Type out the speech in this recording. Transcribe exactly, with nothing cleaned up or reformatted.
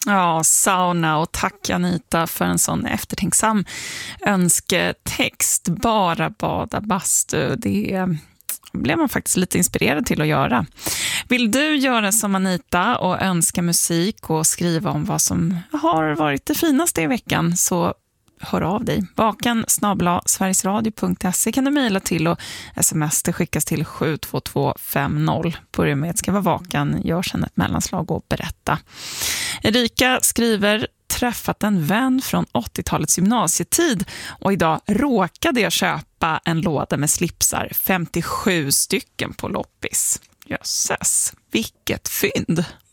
Ja, sauna, och tack Anita för en sån eftertänksam önsketext. Bara bada bastu, det blev man faktiskt lite inspirerad till att göra. Vill du göra som Anita och önska musik och skriva om vad som har varit det finaste i veckan, så hör av dig. Vakan snabel-a sverigesradio punkt se kan du mejla till, och sms det skickas till sju två två fem noll. Börja med att skriva vakan, gör sedan ett mellanslag och berätta. Erika skriver: träffat en vän från åttiotalets gymnasietid och idag råkade jag köpa en låda med slipsar, femtiosju stycken på loppis. Jösses, vilket fynd.